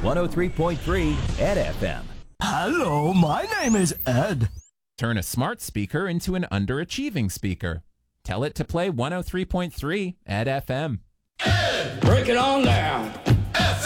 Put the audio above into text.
103.3 Ed FM. Hello, my name is Ed. Turn a smart speaker into an underachieving speaker. Tell it to play 103.3 Ed FM. Break it on down.